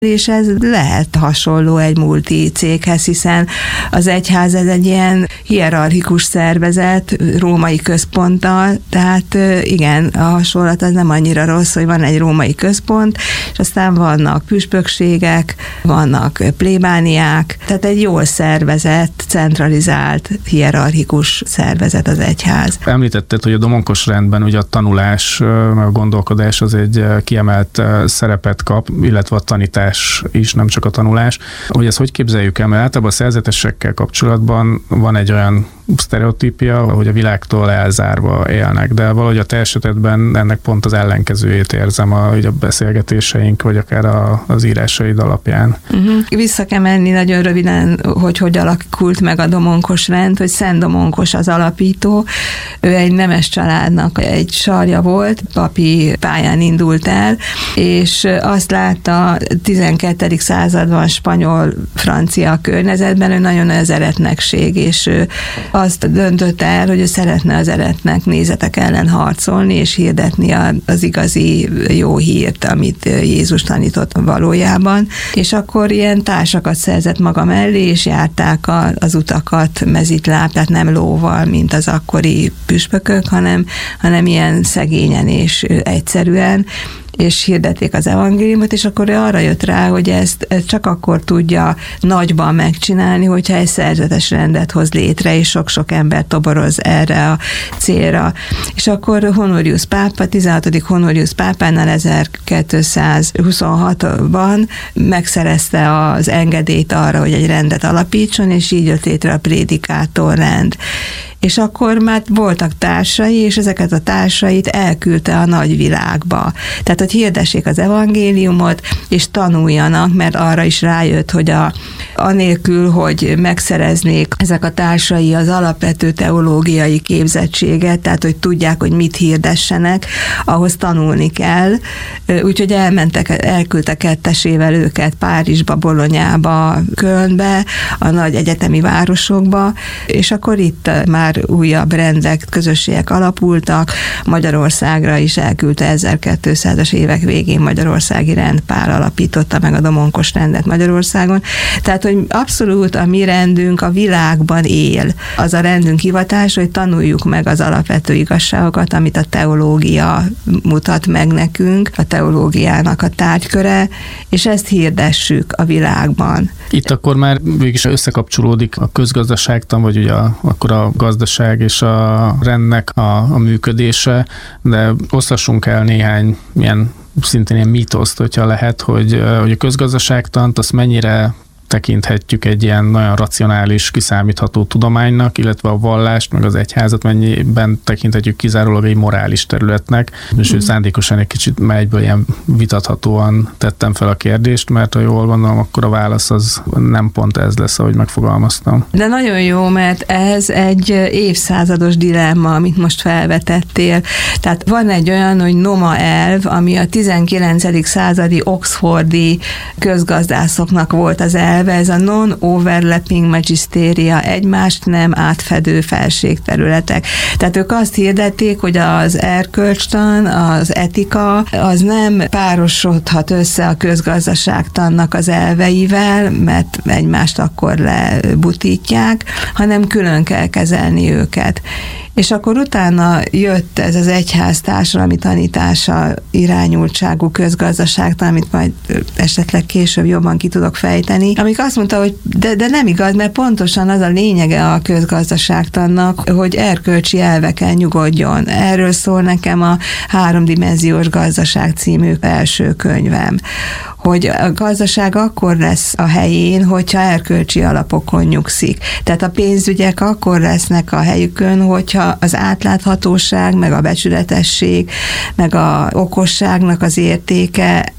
és ez lehet hasonló egy multicéghez, hiszen az egyház ez egy ilyen hierarchikus szervezet, római központtal, tehát igen, a hasonlat az nem annyira rossz, hogy van egy római központ, és aztán vannak püspökségek, vannak plébániák, tehát egy jól szervezett, centralizált, hierarchikus szervezet az egyház. Említetted, hogy a domonkos rendben ugye a tanulás, a gondolkodás az egy kiemelt szerepet kap, illetve a tanítás is, nem csak a tanulás. Hogy ezt hogy képzeljük el? Mert általában a szerzetesekkel kapcsolatban van egy olyan sztereotípia, hogy a világtól elzárva élnek, de valahogy a te esetedben ennek pont az ellenkezőjét érzem a beszélgetéseink, vagy akár az írásaid alapján. Vissza kell menni nagyon röviden, hogy alakult meg a domonkos rend, hogy Szent Domonkos az alapító. Ő egy nemes családnak egy sarja volt, papi pályán indult el, és azt látta 12. században spanyol-francia környezetben, ő nagyon az eretnekség, és ő azt döntött el, hogy ő szeretne az eretnek nézetek ellen harcolni, és hirdetni az igazi jó hírt, amit Jézus tanított valójában. És akkor ilyen társakat szerzett maga mellé, és járták az utakat mezitláb, tehát nem lóval, mint az akkori püspökök, hanem ilyen szegényen és egyszerűen, és hirdették az evangéliumot, és akkor ő arra jött rá, hogy ezt csak akkor tudja nagyban megcsinálni, hogyha egy szerzetes rendet hoz létre, és sok-sok ember toboroz erre a célra. És akkor Honorius pápa, 16. Honorius pápánál 1226-ban megszerezte az engedélyt arra, hogy egy rendet alapítson, és így jött létre a prédikátor rend. És akkor már voltak társai, és ezeket a társait elküldte a nagyvilágba. Tehát, hogy hirdessék az evangéliumot, és tanuljanak, mert arra is rájött, hogy anélkül, hogy megszereznék ezek a társai az alapvető teológiai képzettséget, tehát, hogy tudják, hogy mit hirdessenek, ahhoz tanulni kell. Úgyhogy elküldte kettesével őket Párizsba, Bolonyába, Kölnbe, a nagy egyetemi városokba, és akkor itt már újabb rendek, közösségek alapultak, Magyarországra is elküldte 1200-as évek végén Magyarországi Rendpál alapította meg a domonkos rendet Magyarországon. Tehát, hogy abszolút a mi rendünk a világban él. Az a rendünk hivatása, hogy tanuljuk meg az alapvető igazságokat, amit a teológia mutat meg nekünk, a teológiának a tárgyköre, és ezt hirdessük a világban. Itt akkor már végig összekapcsolódik a közgazdaságtan, vagy ugye akkor a gazdaság és a rendnek a működése, de osztassunk el néhány szintén ilyen mítoszt, hogyha lehet, hogy a közgazdaságtant azt mennyire tekinthetjük egy ilyen nagyon racionális, kiszámítható tudománynak, illetve a vallást, meg az egyházat mennyiben tekinthetjük kizárólag egy morális területnek. És szándékosan egy kicsit egyből ilyen vitathatóan tettem fel a kérdést, mert ha jól gondolom, akkor a válasz az nem pont ez lesz, ahogy megfogalmaztam. De nagyon jó, mert ez egy évszázados dilemma, amit most felvetettél. Tehát van egy olyan, hogy NOMA elv, ami a 19. századi oxfordi közgazdászoknak volt az elv, ez a non-overlapping magisteria, egymást nem átfedő felségterületek. Tehát ők azt hirdették, hogy az erkölcstan, az etika, az nem párosodhat össze a közgazdaságtannak az elveivel, mert egymást akkor lebutítják, hanem külön kell kezelni őket. És akkor utána jött ez az egyház társadalmi tanítása irányultságú közgazdaságtan, amit majd esetleg később jobban ki tudok fejteni, amik azt mondta, hogy de nem igaz, mert pontosan az a lényege a közgazdaságtannak, hogy erkölcsi elveken nyugodjon. Erről szól nekem a 3-dimenziós gazdaság című első könyvem, hogy a gazdaság akkor lesz a helyén, hogyha erkölcsi alapokon nyugszik. Tehát a pénzügyek akkor lesznek a helyükön, hogyha az átláthatóság, meg a becsületesség, meg a okosságnak az értéke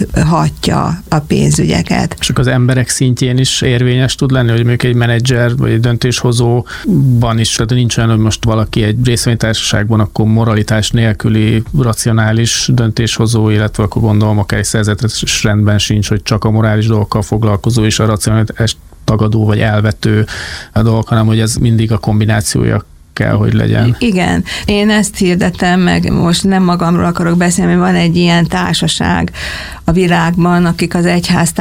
áthatja a pénzügyeket. Csak az emberek szintjén is érvényes tud lenni, hogy mondjuk egy menedzser vagy egy döntéshozóban is, tehát nincs olyan, hogy most valaki egy részvénytársaságban akkor moralitás nélküli racionális döntéshozó, illetve akkor gondolom akár egy szerzetes rendben sincs, hogy csak a morális dolgokkal foglalkozó és a racionalitás tagadó vagy elvető a dolog, hanem hogy ez mindig a kombinációja kell, hogy legyen. Igen. Én ezt hirdetem, meg most nem magamról akarok beszélni, van egy ilyen társaság a világban, akik az egyház